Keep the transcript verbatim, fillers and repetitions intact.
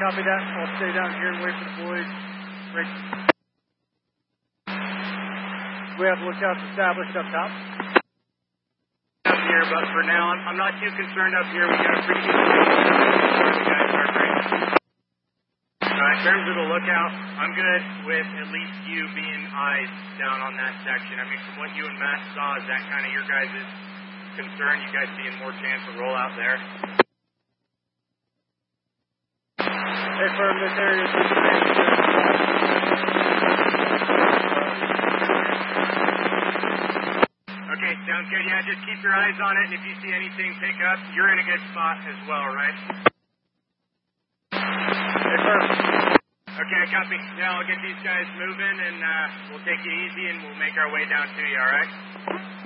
copy that. I'll stay down here and wait for the boys. Right. We have lookouts established up top. Up here, but for now, I'm, I'm not too concerned up here. We got a pretty good you guys start training. Uh, in terms of the lookout, I'm good with at least you being eyes down on that section. I mean, from what you and Matt saw, is that kind of your guys' concern? You guys seeing more chance to roll out there? Hey, firm, this area is Okay, sounds good. Yeah, just keep your eyes on it, and if you see anything pick up, you're in a good spot as well, right? Hey, firm. Okay, copy. Yeah, I'll get these guys moving, and uh, we'll take it easy, and we'll make our way down to you, all right?